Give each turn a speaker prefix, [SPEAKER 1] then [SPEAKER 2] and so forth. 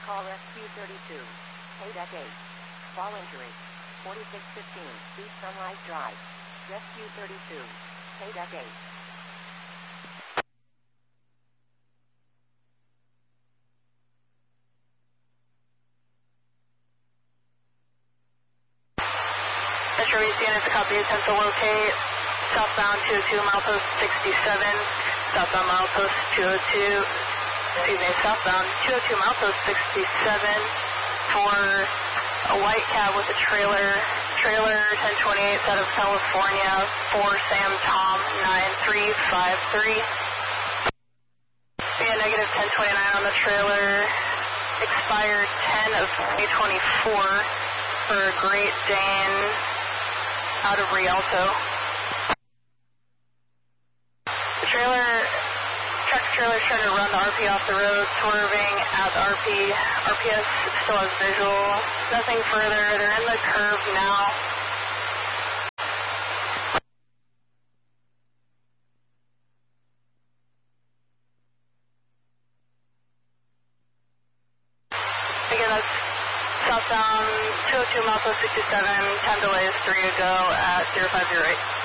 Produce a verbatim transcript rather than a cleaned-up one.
[SPEAKER 1] call Rescue thirty-two. K-Deck eight. Fall injury. forty-six fifteen East Sunrise Drive. Rescue thirty-two. K-Deck eight.
[SPEAKER 2] Metro East units, copy, attempt to locate. Southbound two oh two, milepost sixty-seven. Southbound milepost two oh two. Excuse me, southbound two oh two, milepost sixty-seven for a white cab with a trailer. Trailer ten twenty-eight out of California for Sam Tom nine three five three. Yeah, negative ten twenty-nine on the trailer. Expired ten of twenty twenty-four for Great Dane out of Rialto. The trailer, truck trailer is trying to run the R P off the road, swerving at the R P. R P S still has visual. Nothing further. They're in the curve now. Again, that's southbound two oh two, milepost sixty-seven. Time delay is three to go at zero five zero eight.